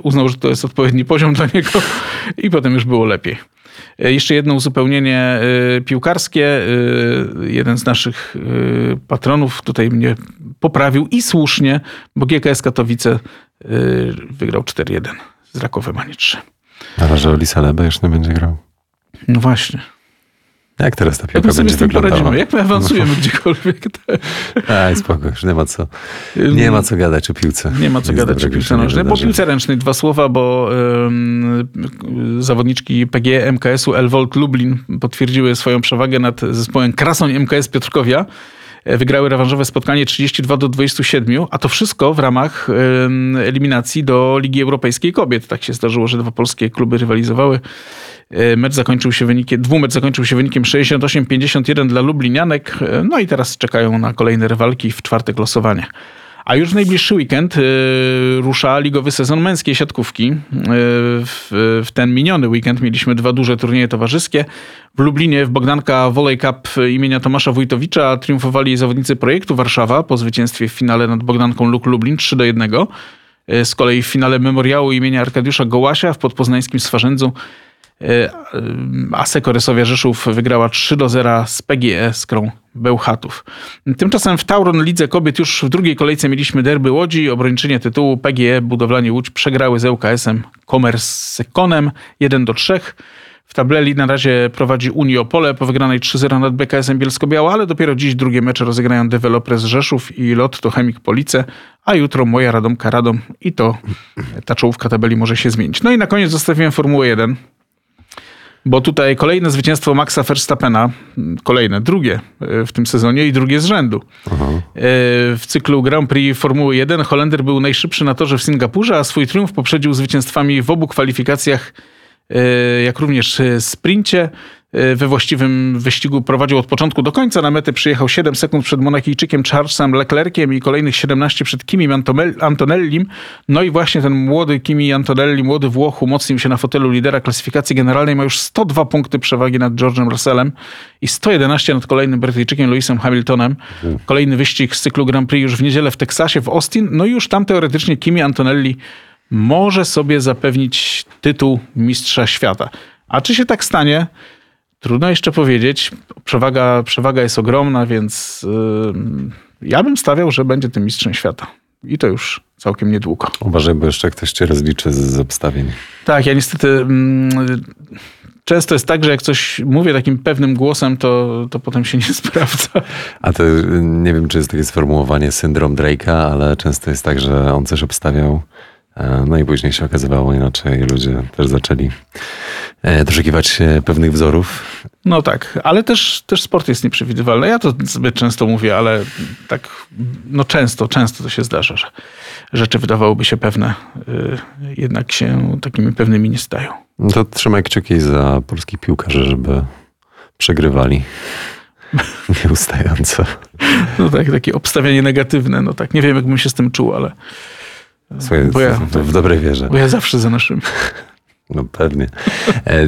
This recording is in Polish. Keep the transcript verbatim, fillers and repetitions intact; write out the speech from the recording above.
uznał, że to jest odpowiedni poziom dla niego i potem już było lepiej. Jeszcze jedno uzupełnienie piłkarskie. Jeden z naszych patronów tutaj mnie poprawił i słusznie, bo G K S Katowice wygrał cztery jeden z Rakowem, a nie trzy. Ale że Olisa Lebe już nie będzie grał. No właśnie. Jak teraz ta piłka Jak będzie wyglądała? Poradzimy? Jak my awansujemy gdziekolwiek? Aj, spoko, już nie ma co. Nie ma co gadać o piłce. Nie ma co Nic gadać o piłce nożnej. Po piłce ręcznej dwa słowa, bo um, zawodniczki P G E M K S-u Elwold Lublin potwierdziły swoją przewagę nad zespołem Krasoń M K S Piotrkowia. Wygrały rewanżowe spotkanie trzydzieści dwa do dwudziestu siedmiu, a to wszystko w ramach um, eliminacji do Ligi Europejskiej Kobiet. Tak się zdarzyło, że dwa polskie kluby rywalizowały. Mecz zakończył się wynikiem, dwumecz zakończył się wynikiem sześćdziesiąt osiem pięćdziesiąt jeden dla Lublinianek. No i teraz czekają na kolejne rywalki w czwartek losowanie. A już w najbliższy weekend y, rusza ligowy sezon męskiej siatkówki. Y, w, w ten miniony weekend mieliśmy dwa duże turnieje towarzyskie. W Lublinie w Bogdanka Volley Cup imienia Tomasza Wójtowicza triumfowali zawodnicy projektu Warszawa po zwycięstwie w finale nad Bogdanką Luk Lublin trzy do jednego. Y, z kolei w finale memoriału imienia Arkadiusza Gołasia w podpoznańskim Swarzędzu Aseko Resowia Rzeszów wygrała trzy do zera z P G E Skrą Bełchatów. Tymczasem w Tauron Lidze Kobiet już w drugiej kolejce mieliśmy derby Łodzi. Obrończynie tytułu P G E Budowlanie Łódź przegrały z L K S-em Komersekonem jeden do trzech. W tabeli na razie prowadzi Unii Opole po wygranej trzy zero nad B K S-em Bielsko-Biała, ale dopiero dziś drugie mecze rozegrają Developers Rzeszów i Lotto Chemik Police, a jutro Moja Radomka Radom i to ta czołówka tabeli może się zmienić. No i na koniec zostawiłem Formułę jeden. Bo tutaj kolejne zwycięstwo Maxa Verstappena, kolejne, drugie w tym sezonie i drugie z rzędu. Aha. W cyklu Grand Prix Formuły jeden Holender był najszybszy na torze w Singapurze, a swój triumf poprzedził zwycięstwami w obu kwalifikacjach, jak również sprincie. We właściwym wyścigu prowadził od początku do końca. Na metę przyjechał siedem sekund przed Monakijczykiem Charlesem Leclerciem i kolejnych siedemnaście przed Kimi Antonellim. No i właśnie ten młody Kimi Antonelli, młody Włoch, umocnił się na fotelu lidera klasyfikacji generalnej. Ma już sto dwa punkty przewagi nad George'em Russellem i sto jedenaście nad kolejnym Brytyjczykiem Lewisem Hamiltonem. Kolejny wyścig z cyklu Grand Prix już w niedzielę w Teksasie, w Austin. No i już tam teoretycznie Kimi Antonelli może sobie zapewnić tytuł mistrza świata. A czy się tak stanie? Trudno jeszcze powiedzieć. Przewaga, przewaga jest ogromna, więc yy, ja bym stawiał, że będzie tym mistrzem świata. I to już całkiem niedługo. Uważaj, bo jeszcze ktoś cię rozliczy z, z obstawień. Tak, ja niestety... Yy, często jest tak, że jak coś mówię takim pewnym głosem, to, to potem się nie sprawdza. A to nie wiem, czy jest takie sformułowanie syndrom Drake'a, ale często jest tak, że on coś obstawiał. No i później się okazywało inaczej. Ludzie też zaczęli doszukiwać pewnych wzorów. No tak, ale też, też sport jest nieprzewidywalny. Ja to zbyt często mówię, ale tak no często, często to się zdarza, że rzeczy wydawałoby się pewne, jednak się takimi pewnymi nie stają. No to trzymaj kciuki za polskich piłkarzy, żeby przegrywali nieustająco. No tak, takie obstawianie negatywne. No tak, nie wiem, jak bym się z tym czuł, ale... Słuchaj, bo ja, w, w dobrej wierze. Bo ja zawsze za naszym. No pewnie.